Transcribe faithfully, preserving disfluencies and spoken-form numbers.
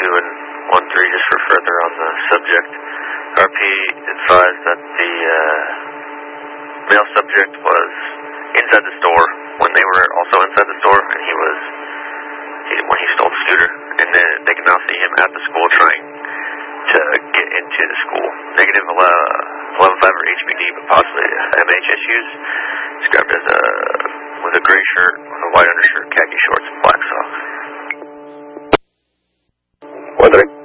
two and one three, just for further on the subject. R P advised that the uh, male subject was inside the store when they were also inside the store, and he was he, when he stole the scooter, and then they can now see him at the school trying to get into the school. Negative eleven five or H P D, but possibly M H issues. Described as a with a gray shirt, with a white undershirt, khaki shorts, and black socks. One three.